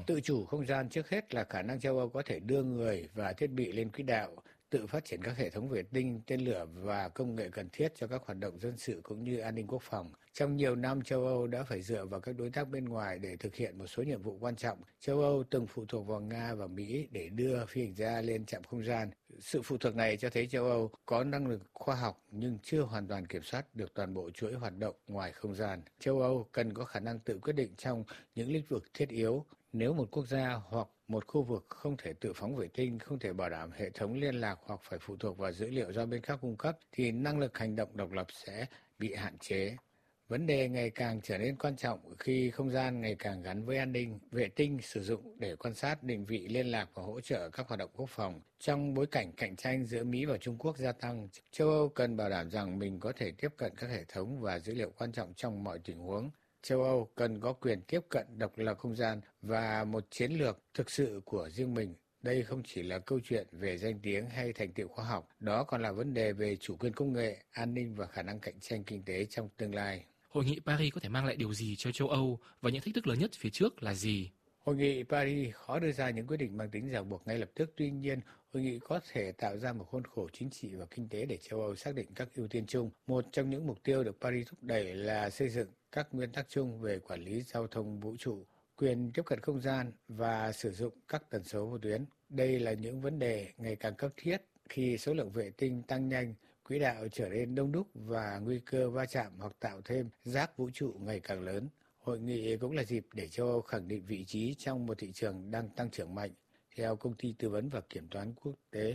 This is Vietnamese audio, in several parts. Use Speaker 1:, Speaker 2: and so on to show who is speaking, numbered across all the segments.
Speaker 1: vòng.
Speaker 2: Tự chủ không gian trước hết là khả năng châu Âu có thể đưa người và thiết bị lên quỹ đạo, tự phát triển các hệ thống vệ tinh, tên lửa và công nghệ cần thiết cho các hoạt động dân sự cũng như an ninh quốc phòng. Trong nhiều năm, châu Âu đã phải dựa vào các đối tác bên ngoài để thực hiện một số nhiệm vụ quan trọng. Châu Âu từng phụ thuộc vào Nga và Mỹ để đưa phi hành gia lên trạm không gian. Sự phụ thuộc này cho thấy châu Âu có năng lực khoa học nhưng chưa hoàn toàn kiểm soát được toàn bộ chuỗi hoạt động ngoài không gian. Châu Âu cần có khả năng tự quyết định trong những lĩnh vực thiết yếu. Nếu một quốc gia hoặc một khu vực không thể tự phóng vệ tinh, không thể bảo đảm hệ thống liên lạc hoặc phải phụ thuộc vào dữ liệu do bên khác cung cấp, thì năng lực hành động độc lập sẽ bị hạn chế. Vấn đề ngày càng trở nên quan trọng khi không gian ngày càng gắn với an ninh, vệ tinh sử dụng để quan sát, định vị, liên lạc và hỗ trợ các hoạt động quốc phòng. Trong bối cảnh cạnh tranh giữa Mỹ và Trung Quốc gia tăng, châu Âu cần bảo đảm rằng mình có thể tiếp cận các hệ thống và dữ liệu quan trọng trong mọi tình huống. Châu Âu cần có quyền tiếp cận độc lập không gian và một chiến lược thực sự của riêng mình. Đây không chỉ là câu chuyện về danh tiếng hay thành tựu khoa học, đó còn là vấn đề về chủ quyền công nghệ, an ninh và khả năng cạnh tranh kinh tế trong tương lai.
Speaker 1: Hội nghị Paris có thể mang lại điều gì cho châu Âu và những thách thức lớn nhất phía trước là gì?
Speaker 2: Hội nghị Paris khó đưa ra những quyết định mang tính ràng buộc ngay lập tức, tuy nhiên hội nghị có thể tạo ra một khuôn khổ chính trị và kinh tế để châu Âu xác định các ưu tiên chung. Một trong những mục tiêu được Paris thúc đẩy là xây dựng các nguyên tắc chung về quản lý giao thông vũ trụ, quyền tiếp cận không gian và sử dụng các tần số vô tuyến. Đây là những vấn đề ngày càng cấp thiết khi số lượng vệ tinh tăng nhanh, quỹ đạo trở nên đông đúc và nguy cơ va chạm hoặc tạo thêm rác vũ trụ ngày càng lớn. Hội nghị cũng là dịp để châu Âu khẳng định vị trí trong một thị trường đang tăng trưởng mạnh. Theo công ty tư vấn và kiểm toán quốc tế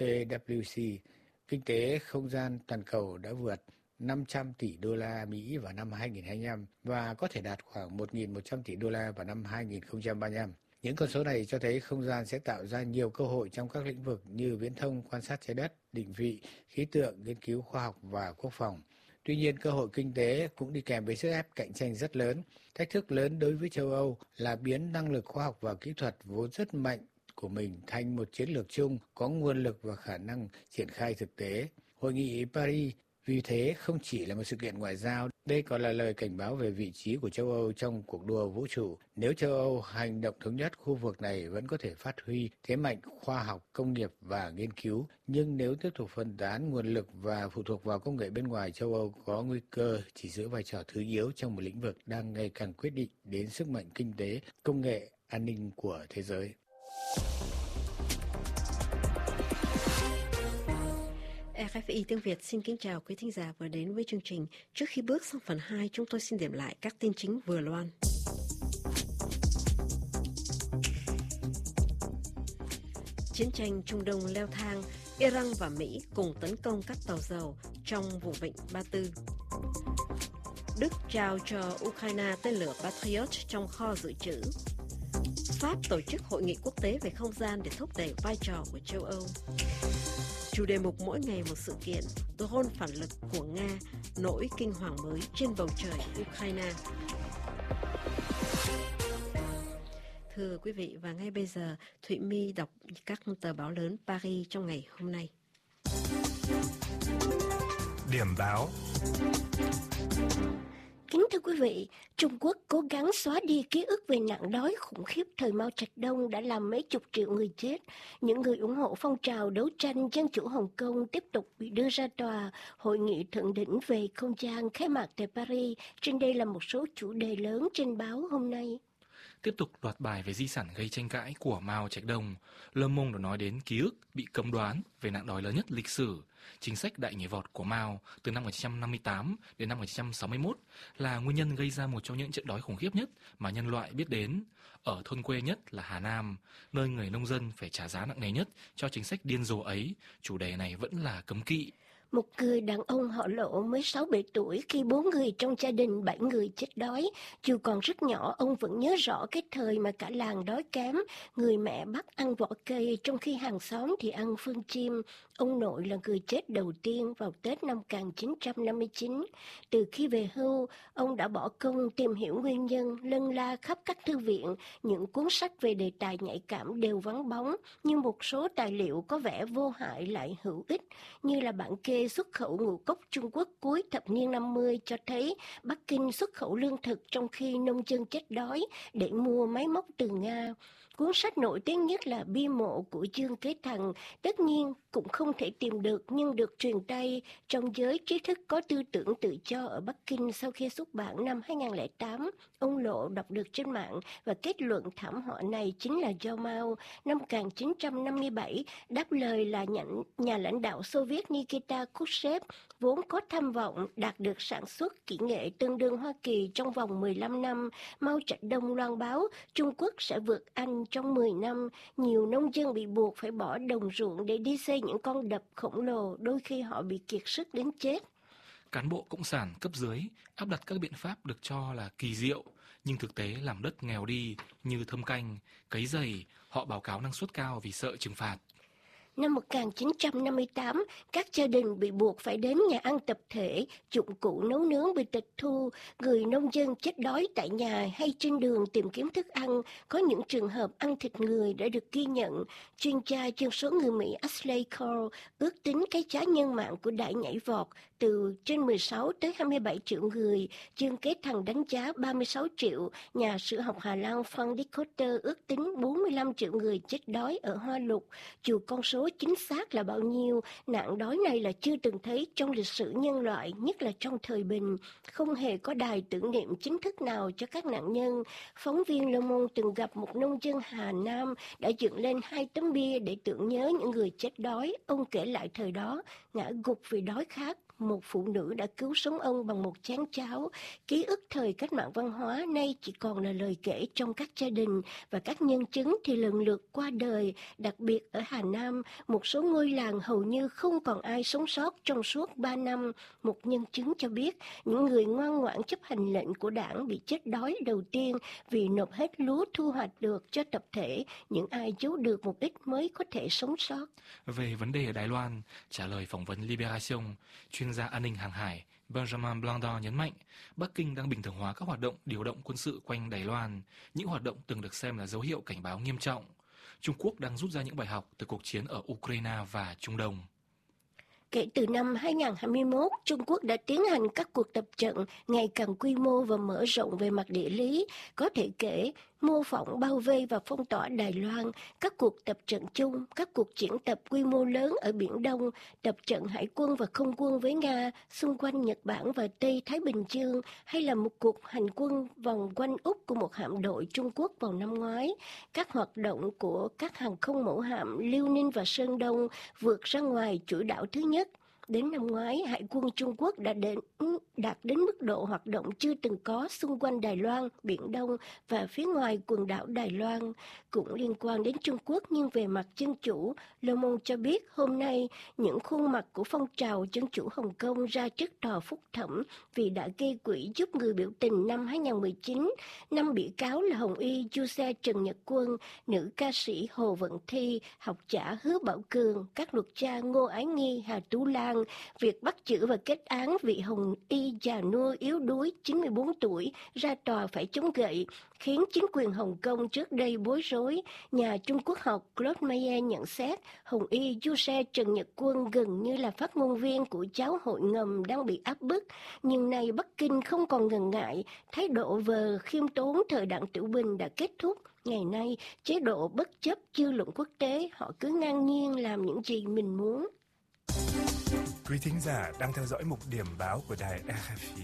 Speaker 2: PwC, kinh tế không gian toàn cầu đã vượt 500 tỷ đô la Mỹ vào năm 2025 và có thể đạt khoảng 1.100 tỷ đô la vào năm 2035. Những con số này cho thấy không gian sẽ tạo ra nhiều cơ hội trong các lĩnh vực như viễn thông, quan sát trái đất, định vị, khí tượng, nghiên cứu khoa học và quốc phòng. Tuy nhiên, cơ hội kinh tế cũng đi kèm với sức ép cạnh tranh rất lớn. Thách thức lớn đối với châu Âu là biến năng lực khoa học và kỹ thuật vốn rất mạnh của mình thành một chiến lược chung có nguồn lực và khả năng triển khai thực tế. Hội nghị Paris vì thế không chỉ là một sự kiện ngoại giao, đây còn là lời cảnh báo về vị trí của châu Âu trong cuộc đua vũ trụ. Nếu châu Âu hành động thống nhất, khu vực này vẫn có thể phát huy thế mạnh khoa học, công nghiệp và nghiên cứu. Nhưng nếu tiếp tục phân tán nguồn lực và phụ thuộc vào công nghệ bên ngoài, châu Âu có nguy cơ chỉ giữ vai trò thứ yếu trong một lĩnh vực đang ngày càng quyết định đến sức mạnh kinh tế, công nghệ, an ninh của thế giới.
Speaker 3: RFI tiếng Việt xin kính chào quý thính giả vừa đến với chương trình. Trước khi bước sang phần 2, chúng tôi xin điểm lại các tin chính vừa loan. Chiến tranh Trung Đông leo thang, Iran và Mỹ cùng tấn công các tàu dầu trong vùng vịnh Ba Tư. Đức trao cho Ukraine tên lửa Patriot trong kho dự trữ. Pháp tổ chức hội nghị quốc tế về không gian để thúc đẩy vai trò của châu Âu. Chủ đề mục mỗi ngày một sự kiện, drone phản lực của Nga, nỗi kinh hoàng mới trên bầu trời Ukraine. Thưa quý vị, và ngay bây giờ, Thụy My đọc các tờ báo lớn Paris trong ngày hôm nay.
Speaker 4: Điểm báo.
Speaker 5: Kính thưa quý vị, Trung Quốc cố gắng xóa đi ký ức về nạn đói khủng khiếp thời Mao Trạch Đông đã làm mấy chục triệu người chết. Những người ủng hộ phong trào đấu tranh dân chủ Hồng Kông tiếp tục bị đưa ra tòa. Hội nghị thượng đỉnh về không gian khai mạc tại Paris. Trên đây là một số chủ đề lớn trên báo hôm nay.
Speaker 1: Tiếp tục loạt bài về di sản gây tranh cãi của Mao Trạch Đông, Le Monde đã nói đến ký ức bị cấm đoán về nạn đói lớn nhất lịch sử. Chính sách đại nhảy vọt của Mao từ năm 1958 đến năm 1961 là nguyên nhân gây ra một trong những trận đói khủng khiếp nhất mà nhân loại biết đến. Ở thôn quê nhất là Hà Nam, nơi người nông dân phải trả giá nặng nề nhất cho chính sách điên rồ ấy, chủ đề này vẫn là cấm kỵ.
Speaker 5: Một người đàn ông họ Lộ mới 6-7 tuổi khi 4 người trong gia đình 7 người chết đói. Dù còn rất nhỏ, ông vẫn nhớ rõ cái thời mà cả làng đói kém. Người mẹ bắt ăn vỏ cây trong khi hàng xóm thì ăn phân chim. ông nội là người chết đầu tiên vào Tết năm 1959. Từ khi về hưu, ông đã bỏ công tìm hiểu nguyên nhân, lân la khắp các thư viện. Những cuốn sách về đề tài nhạy cảm đều vắng bóng, nhưng một số tài liệu có vẻ vô hại lại hữu ích, như là bản kê xuất khẩu ngũ cốc Trung Quốc cuối thập niên 50 cho thấy Bắc Kinh xuất khẩu lương thực trong khi nông dân chết đói để mua máy móc từ Nga. Cuốn sách nổi tiếng nhất là Bia mộ của Dương Kế Thằng, tất nhiên cũng không thể tìm được nhưng được truyền tay trong giới trí thức có tư tưởng tự do ở Bắc Kinh sau khi xuất bản năm 2008. Ông Lộ đọc được trên mạng và kết luận thảm họa này chính là do Mao năm 1957 đáp lời là nhà lãnh đạo Xô Viết Nikita Khrushchev vốn có tham vọng đạt được sản xuất kỹ nghệ tương đương Hoa Kỳ trong vòng 15 năm. Mao Trạch Đông loan báo Trung Quốc sẽ vượt Anh trong 10 năm. Nhiều nông dân bị buộc phải bỏ đồng ruộng để đi xây những con đập khổng lồ, đôi khi họ bị kiệt sức đến chết.
Speaker 1: Cán bộ cộng sản cấp dưới áp đặt các biện pháp được cho là kỳ diệu, nhưng thực tế làm đất nghèo đi như thâm canh, cấy dày, họ báo cáo năng suất cao vì sợ trừng phạt.
Speaker 5: Năm 1958, các gia đình bị buộc phải đến nhà ăn tập thể, dụng cụ nấu nướng bị tịch thu, người nông dân chết đói tại nhà hay trên đường tìm kiếm thức ăn. Có những trường hợp ăn thịt người đã được ghi nhận. Chuyên gia dân số người Mỹ Ashley Cole ước tính cái giá nhân mạng của đại nhảy vọt từ trên 16 tới 27 triệu người. Dương Kế Thằng đánh giá 36 triệu, nhà sử học Hà Lan Frank Dikötter ước tính 45 triệu người chết đói ở Hoa Lục. Dù con số chính xác là bao nhiêu, nạn đói này là chưa từng thấy trong lịch sử nhân loại, nhất là trong thời bình. Không hề có đài tưởng niệm chính thức nào cho các nạn nhân. Phóng viên Le Monde từng gặp một nông dân Hà Nam đã dựng lên 2 tấm bia để tưởng nhớ những người chết đói. Ông kể lại thời đó, ngã gục vì đói khát, một phụ nữ đã cứu sống ông bằng một chén cháo. Ký ức thời cách mạng văn hóa nay chỉ còn là lời kể trong các gia đình, và các nhân chứng thì lần lượt qua đời. Đặc biệt ở Hà Nam, một số ngôi làng hầu như không còn ai sống sót trong suốt 3 năm. Một nhân chứng cho biết, những người ngoan ngoãn chấp hành lệnh của đảng bị chết đói đầu tiên vì nộp hết lúa thu hoạch được cho tập thể. Những ai giấu được một ít mới có thể sống sót.
Speaker 1: Về vấn đề ở Đài Loan, trả lời phỏng vấn Libération, chuyên gia an ninh hàng hải Benjamin Blandin nhấn mạnh Bắc Kinh đang bình thường hóa các hoạt động điều động quân sự quanh Đài Loan, những hoạt động từng được xem là dấu hiệu cảnh báo nghiêm trọng. Trung Quốc đang rút ra những bài học từ cuộc chiến ở Ukraine và Trung Đông.
Speaker 5: Kể từ năm 2021, Trung Quốc đã tiến hành các cuộc tập trận ngày càng quy mô và mở rộng về mặt địa lý, có thể kể mô phỏng, bao vây và phong tỏa Đài Loan, các cuộc tập trận chung, các cuộc diễn tập quy mô lớn ở Biển Đông, tập trận hải quân và không quân với Nga xung quanh Nhật Bản và Tây Thái Bình Dương, hay là một cuộc hành quân vòng quanh Úc của một hạm đội Trung Quốc vào năm ngoái. Các hoạt động của các hàng không mẫu hạm Liêu Ninh và Sơn Đông vượt ra ngoài chuỗi đảo thứ nhất. Đến năm ngoái, Hải quân Trung Quốc đã đạt đến mức độ hoạt động chưa từng có xung quanh Đài Loan, Biển Đông và phía ngoài quần đảo Đài Loan. Cũng liên quan đến Trung Quốc nhưng về mặt dân chủ, Le Monde cho biết hôm nay những khuôn mặt của phong trào dân chủ Hồng Kông ra trước tòa phúc thẩm vì đã gây quỹ giúp người biểu tình năm 2019. 5 bị cáo là Hồng Y, Du Xe Trần Nhật Quân, nữ ca sĩ Hồ Vận Thi, học giả Hứa Bảo Cường, các luật gia Ngô Ái Nghi, Hà Tú Lan. Việc bắt giữ và kết án vị Hồng Y già nua yếu đuối 94 tuổi ra tòa phải chống gậy, khiến chính quyền Hồng Kông trước đây bối rối. Nhà Trung Quốc học Claude Mayer nhận xét Hồng Y Du Xe Trần Nhật Quân gần như là phát ngôn viên của giáo hội ngầm đang bị áp bức. Nhưng nay Bắc Kinh không còn ngần ngại, thái độ vờ khiêm tốn thời Đặng Tiểu Bình đã kết thúc. Ngày nay, chế độ bất chấp dư luận quốc tế, họ cứ ngang nhiên làm những gì mình muốn.
Speaker 4: Quý thính giả đang theo dõi mục điểm báo của đài RFI.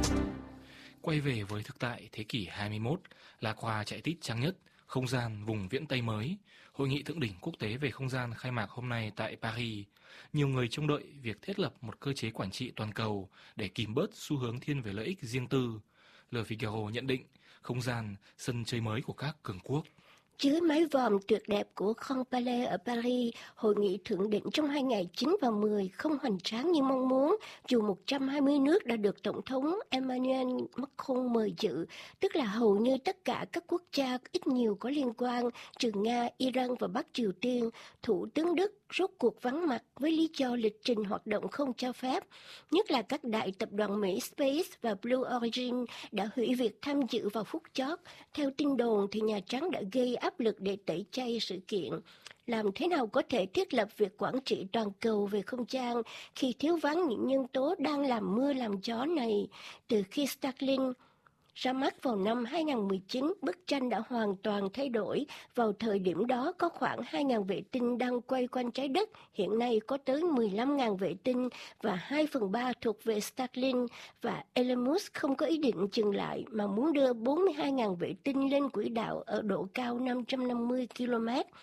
Speaker 1: Quay về với thực tại thế kỷ 21, là khoa chạy tít trang nhất, không gian vùng viễn Tây mới. Hội nghị thượng đỉnh quốc tế về không gian khai mạc hôm nay tại Paris. Nhiều người trông đợi việc thiết lập một cơ chế quản trị toàn cầu để kìm bớt xu hướng thiên về lợi ích riêng tư. Le Figaro nhận định, không gian, sân chơi mới của các cường quốc.
Speaker 5: Dưới mái vòm tuyệt đẹp của Grand Palais ở Paris, hội nghị thượng đỉnh trong 2 ngày 9 và 10 không hoành tráng như mong muốn, dù 120 nước đã được Tổng thống Emmanuel Macron mời dự, tức là hầu như tất cả các quốc gia ít nhiều có liên quan, trừ Nga, Iran và Bắc Triều Tiên. Thủ tướng Đức rốt cuộc vắng mặt với lý do lịch trình hoạt động không cho phép, nhất là các đại tập đoàn Mỹ Space và Blue Origin đã hủy việc tham dự vào phút chót. Theo tin đồn thì Nhà Trắng đã gây áp lực để tẩy chay sự kiện. Làm thế nào có thể thiết lập việc quản trị toàn cầu về không gian khi thiếu vắng những nhân tố đang làm mưa làm gió này? Từ khi Starlink ra mắt vào năm 2019, bức tranh đã hoàn toàn thay đổi. Vào thời điểm đó có khoảng 2.000 vệ tinh đang quay quanh trái đất, hiện nay có tới 15.000 vệ tinh và 2/3 thuộc về Starlink, và Elon Musk không có ý định dừng lại mà muốn đưa 42.000 vệ tinh lên quỹ đạo ở độ cao 550 km.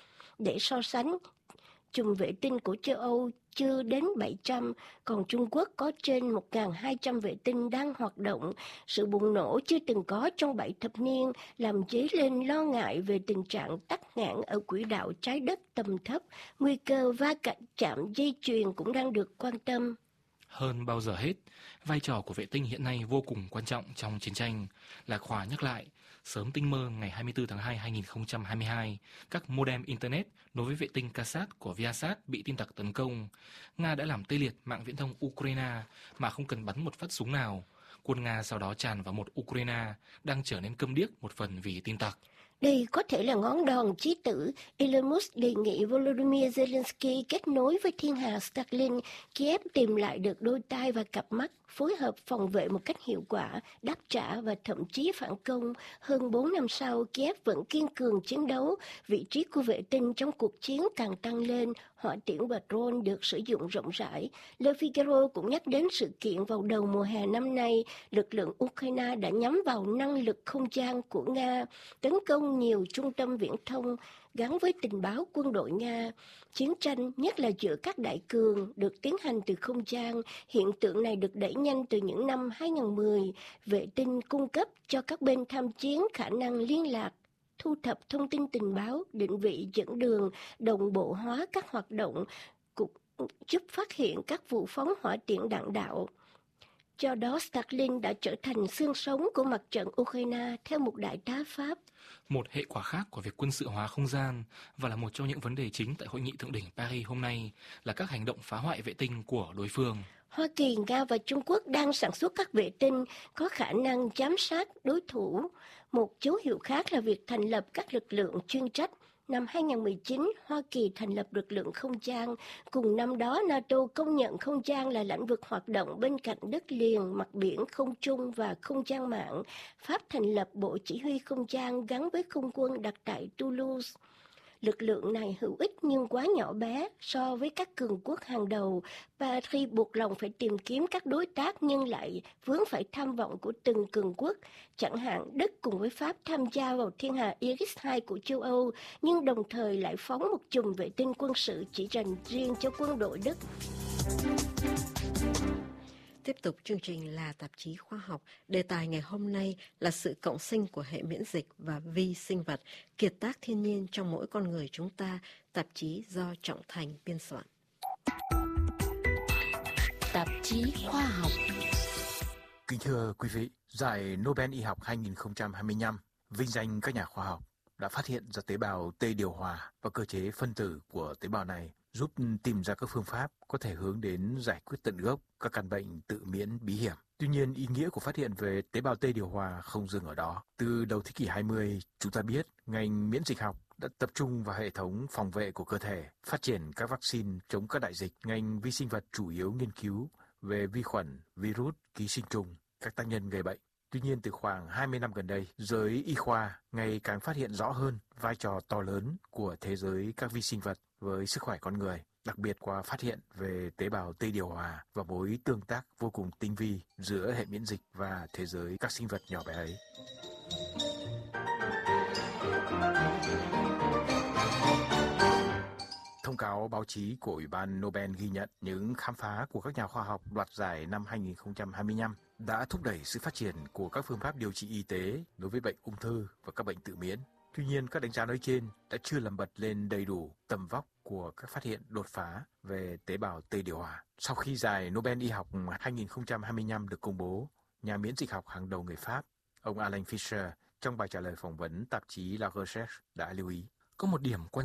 Speaker 5: Để so sánh, chùm vệ tinh của châu Âu chưa đến 700, còn Trung Quốc có trên 1.200 vệ tinh đang hoạt động. Sự bùng nổ chưa từng có trong 7 thập niên làm dấy lên lo ngại về tình trạng tắc nghẽn ở quỹ đạo trái đất tầm thấp. Nguy cơ va chạm dây chuyền cũng đang được quan tâm.
Speaker 1: Hơn bao giờ hết, vai trò của vệ tinh hiện nay vô cùng quan trọng trong chiến tranh. Lạc Hòa nhắc lại, sớm tinh mơ ngày 24 tháng 2 2022, các modem Internet nối với vệ tinh Kasat của Viasat bị tin tặc tấn công. Nga đã làm tê liệt mạng viễn thông Ukraine mà không cần bắn một phát súng nào. Quân Nga sau đó tràn vào một Ukraine đang trở nên câm điếc một phần vì tin tặc.
Speaker 5: Đây có thể là ngón đòn chí tử. Elon Musk đề nghị Volodymyr Zelensky kết nối với thiên hà Starlink. Kiev tìm lại được đôi tai và cặp mắt, phối hợp phòng vệ một cách hiệu quả, đáp trả và thậm chí phản công. Hơn 4 năm sau, Kiev vẫn kiên cường chiến đấu. Vị trí của vệ tinh trong cuộc chiến càng tăng lên, hỏa tiễn và drone được sử dụng rộng rãi. Le Figaro cũng nhắc đến sự kiện vào đầu mùa hè năm nay, lực lượng Ukraine đã nhắm vào năng lực không gian của Nga, tấn công nhiều trung tâm viễn thông gắn với tình báo quân đội Nga. Chiến tranh, nhất là giữa các đại cường, được tiến hành từ không gian. Hiện tượng này được đẩy nhanh từ những năm 2010. Vệ tinh cung cấp cho các bên tham chiến khả năng liên lạc, thu thập thông tin tình báo, định vị, dẫn đường, đồng bộ hóa các hoạt động, cũng giúp phát hiện các vụ phóng hỏa tiễn đạn đạo. Do đó, Starlink đã trở thành xương sống của mặt trận Ukraine, theo một đại tá Pháp.
Speaker 1: Một hệ quả khác của việc quân sự hóa không gian và là một trong những vấn đề chính tại Hội nghị Thượng đỉnh Paris hôm nay là các hành động phá hoại vệ tinh của đối phương.
Speaker 5: Hoa Kỳ, Nga và Trung Quốc đang sản xuất các vệ tinh có khả năng giám sát đối thủ. Một dấu hiệu khác là việc thành lập các lực lượng chuyên trách. Năm 2019, Hoa Kỳ thành lập lực lượng không gian. Cùng năm đó, NATO công nhận không gian là lĩnh vực hoạt động bên cạnh đất liền, mặt biển, không trung và không gian mạng. Pháp thành lập Bộ Chỉ huy Không gian gắn với không quân đặt tại Toulouse. Lực lượng này hữu ích nhưng quá nhỏ bé so với các cường quốc hàng đầu. Paris buộc lòng phải tìm kiếm các đối tác nhưng lại vướng phải tham vọng của từng cường quốc. Chẳng hạn Đức cùng với Pháp tham gia vào thiên hà Iris-2 của châu Âu, nhưng đồng thời lại phóng một chùm vệ tinh quân sự chỉ dành riêng cho quân đội Đức.
Speaker 3: Tiếp tục chương trình là tạp chí khoa học. Đề tài ngày hôm nay là sự cộng sinh của hệ miễn dịch và vi sinh vật, kiệt tác thiên nhiên trong mỗi con người chúng ta. Tạp chí do Trọng Thành biên soạn.
Speaker 5: Tạp chí khoa học.
Speaker 6: Kính thưa quý vị, giải Nobel Y học 2025 vinh danh các nhà khoa học đã phát hiện ra tế bào T điều hòa và cơ chế phân tử của tế bào này, giúp tìm ra các phương pháp có thể hướng đến giải quyết tận gốc các căn bệnh tự miễn bí hiểm. Tuy nhiên, ý nghĩa của phát hiện về tế bào T điều hòa không dừng ở đó. Từ đầu thế kỷ 20, chúng ta biết ngành miễn dịch học đã tập trung vào hệ thống phòng vệ của cơ thể, phát triển các vaccine chống các đại dịch. Ngành vi sinh vật chủ yếu nghiên cứu về vi khuẩn, virus, ký sinh trùng, các tác nhân gây bệnh. Tuy nhiên, từ khoảng 20 năm gần đây, giới y khoa ngày càng phát hiện rõ hơn vai trò to lớn của thế giới các vi sinh vật với sức khỏe con người, đặc biệt qua phát hiện về tế bào T điều hòa và mối tương tác vô cùng tinh vi giữa hệ miễn dịch và thế giới các sinh vật nhỏ bé ấy. Thông cáo báo chí của Ủy ban Nobel ghi nhận những khám phá của các nhà khoa học đoạt giải năm 2025 đã thúc đẩy sự phát triển của các phương pháp điều trị y tế đối với bệnh ung thư và các bệnh tự miễn. Tuy nhiên, các đánh giá nói trên đã chưa làm bật lên đầy đủ tầm vóc của các phát hiện đột phá về tế bào T điều hòa. Sau khi giải Nobel Y học 2025 được công bố, nhà miễn dịch học hàng đầu người Pháp, ông Alain Fischer, trong bài trả lời phỏng vấn tạp chí La Recherche đã lưu ý.
Speaker 1: Có một điểm quan trọng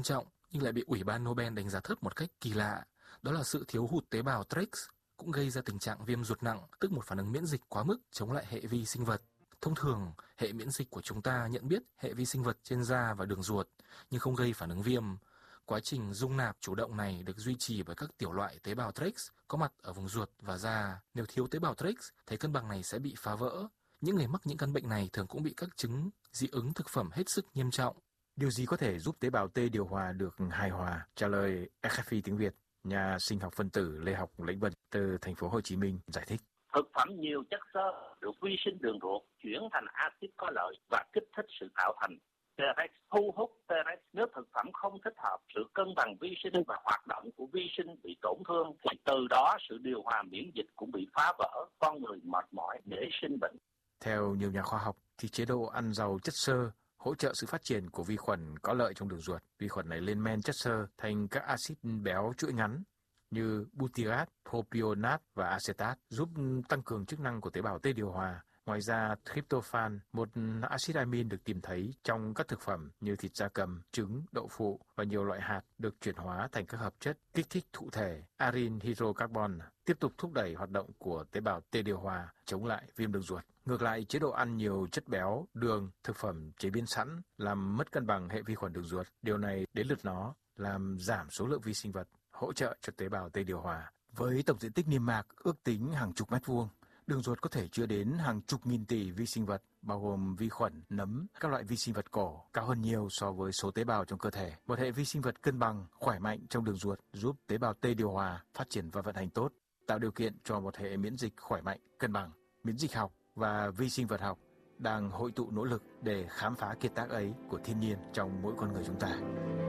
Speaker 1: nhưng lại bị Ủy ban Nobel đánh giá thấp một cách kỳ lạ. Đó là sự thiếu hụt tế bào Tregs cũng gây ra tình trạng viêm ruột nặng, tức một phản ứng miễn dịch quá mức chống lại hệ vi sinh vật. Thông thường, hệ miễn dịch của chúng ta nhận biết hệ vi sinh vật trên da và đường ruột, nhưng không gây phản ứng viêm. Quá trình dung nạp chủ động này được duy trì bởi các tiểu loại tế bào Tregs có mặt ở vùng ruột và da. Nếu thiếu tế bào Tregs, thế cân bằng này sẽ bị phá vỡ. Những người mắc những căn bệnh này thường cũng bị các chứng dị ứng thực phẩm hết sức nghiêm trọng.
Speaker 6: Điều gì có thể giúp tế bào T điều hòa được hài hòa? Trả lời RFI tiếng Việt, nhà sinh học phân tử Lê Học Lĩnh Vân từ thành phố Hồ Chí Minh giải thích.
Speaker 7: Thực phẩm nhiều chất xơ được vi sinh đường ruột chuyển thành axit có lợi và kích thích sự tạo thành Tregs, thu hút Tregs. Nếu thực phẩm không thích hợp, sự cân bằng vi sinh và hoạt động của vi sinh bị tổn thương, thì từ đó sự điều hòa miễn dịch cũng bị phá vỡ, con người mệt mỏi để sinh bệnh.
Speaker 6: Theo nhiều nhà khoa học, thì chế độ ăn giàu chất xơ hỗ trợ sự phát triển của vi khuẩn có lợi trong đường ruột. Vi khuẩn này lên men chất xơ thành các axit béo chuỗi ngắn như butyrat, propionat và acetat, giúp tăng cường chức năng của tế bào T điều hòa. Ngoài ra, tryptophan, một axit amin được tìm thấy trong các thực phẩm như thịt gia cầm, trứng, đậu phụ và nhiều loại hạt được chuyển hóa thành các hợp chất kích thích thụ thể aryl hydrocarbon, tiếp tục thúc đẩy hoạt động của tế bào T điều hòa, chống lại viêm đường ruột. Ngược lại, chế độ ăn nhiều chất béo, đường, thực phẩm chế biến sẵn làm mất cân bằng hệ vi khuẩn đường ruột. Điều này đến lượt nó làm giảm số lượng vi sinh vật, hỗ trợ cho tế bào T điều hòa. Với tổng diện tích niêm mạc ước tính hàng chục mét vuông, đường ruột có thể chứa đến hàng chục nghìn tỷ vi sinh vật, bao gồm vi khuẩn, nấm, các loại vi sinh vật cổ, cao hơn nhiều so với số tế bào trong cơ thể. Một hệ vi sinh vật cân bằng, khỏe mạnh trong đường ruột giúp tế bào T điều hòa phát triển và vận hành tốt, tạo điều kiện cho một hệ miễn dịch khỏe mạnh, cân bằng. Miễn dịch học và vi sinh vật học đang hội tụ nỗ lực để khám phá kiệt tác ấy của thiên nhiên trong mỗi con người chúng ta.